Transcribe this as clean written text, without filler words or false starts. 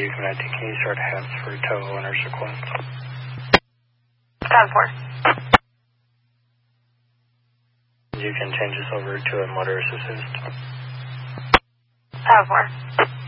reconnecting. Can you start hands for tow and sequence? 10-4. You can change this over to a motorist assist. 10-4.